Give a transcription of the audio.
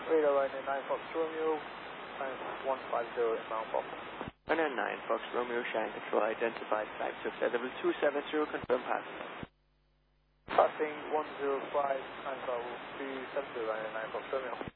Radar Ryanair 9 Fox Romeo, times 150 inbound Pop. Ryanair 9 Fox Romeo, Shanghai Control identified type success level 270, confirm passing. Passing 105, times level 270, Ryanair 9 Fox Romeo.